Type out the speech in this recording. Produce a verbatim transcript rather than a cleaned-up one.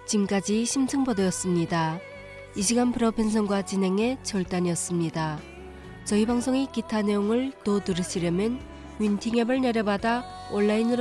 지금까지 심층보도였습니다. 이 시간 프로 편성과 진행의 절단이었습니다. 저희 방송의 기타 내용을 또 들으시려면 윈팅 앱을 내려받아 온라인으로